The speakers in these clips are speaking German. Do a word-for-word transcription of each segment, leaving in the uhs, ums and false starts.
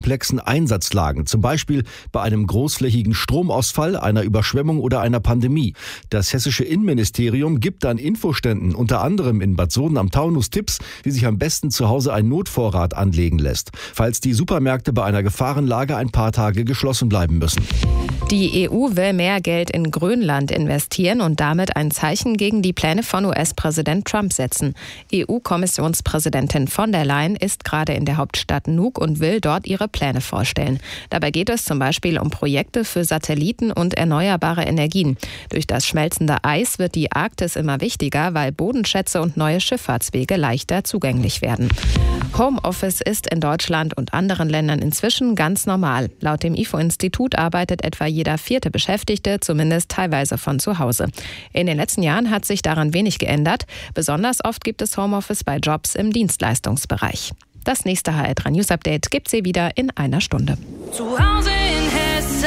komplexen Einsatzlagen, zum Beispiel bei einem großflächigen Stromausfall, einer Überschwemmung oder einer Pandemie. Das hessische Innenministerium gibt an Infoständen, unter anderem in Bad Soden am Taunus, Tipps, wie sich am besten zu Hause ein Notvorrat anlegen lässt, falls die Supermärkte bei einer Gefahrenlage ein paar Tage geschlossen bleiben müssen. Die E U will mehr Geld in Grönland investieren und damit ein Zeichen gegen die Pläne von U S-Präsident Trump setzen. E U-Kommissionspräsidentin von der Leyen ist gerade in der Hauptstadt Nuuk und will dort ihre Pläne vorstellen. Dabei geht es zum Beispiel um Projekte für Satelliten und erneuerbare Energien. Durch das schmelzende Eis wird die Arktis immer wichtiger, weil Bodenschätze und neue Schifffahrtswege leichter zugänglich werden. Homeoffice ist in Deutschland und anderen Ländern inzwischen ganz normal. Laut dem I F O-Institut arbeitet etwa jeder vierte Beschäftigte zumindest teilweise von zu Hause. In den letzten Jahren hat sich daran wenig geändert. Besonders oft gibt es Homeoffice bei Jobs im Dienstleistungsbereich. Das nächste H R drei News Update gibt sie wieder in einer Stunde. Zu Hause in Hessen.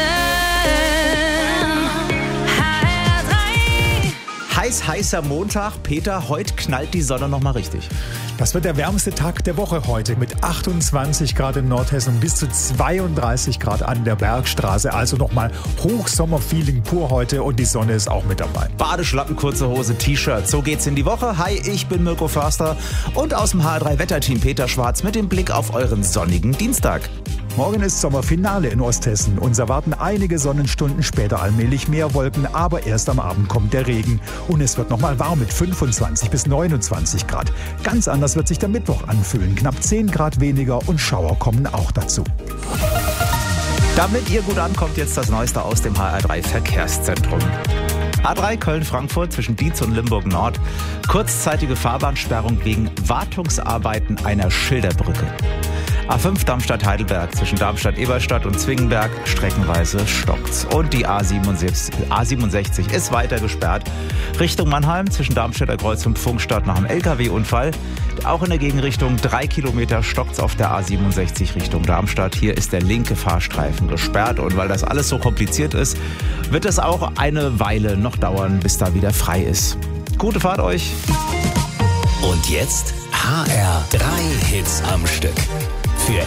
Heiß, heißer Montag. Peter, heute knallt die Sonne noch mal richtig. Das wird der wärmste Tag der Woche heute mit achtundzwanzig Grad in Nordhessen und bis zu zweiunddreißig Grad an der Bergstraße. Also nochmal Hochsommerfeeling pur heute und die Sonne ist auch mit dabei. Badeschlappen, kurze Hose, T-Shirt. So geht's in die Woche. Hi, ich bin Mirko Förster und aus dem H R drei Wetterteam Peter Schwarz mit dem Blick auf euren sonnigen Dienstag. Morgen ist Sommerfinale in Osthessen. Uns erwarten einige Sonnenstunden, später allmählich mehr Wolken, aber erst am Abend kommt der Regen. Und es wird nochmal warm mit fünfundzwanzig bis neunundzwanzig Grad. Ganz anders wird sich der Mittwoch anfühlen. Knapp zehn Grad weniger und Schauer kommen auch dazu. Damit ihr gut ankommt, jetzt das Neueste aus dem H R drei Verkehrszentrum. A drei Köln-Frankfurt zwischen Dietz und Limburg Nord. Kurzzeitige Fahrbahnsperrung wegen Wartungsarbeiten einer Schilderbrücke. A fünf Darmstadt-Heidelberg zwischen Darmstadt-Eberstadt und Zwingenberg streckenweise stockt's. Und die A siebenundsechzig ist weiter gesperrt. Richtung Mannheim zwischen Darmstädter Kreuz und Pfungstadt nach einem L K W-Unfall. Auch in der Gegenrichtung drei Kilometer stockt's auf der A siebenundsechzig Richtung Darmstadt. Hier ist der linke Fahrstreifen gesperrt. Und weil das alles so kompliziert ist, wird es auch eine Weile noch dauern, bis da wieder frei ist. Gute Fahrt euch! Und jetzt H R drei Hits am Stück.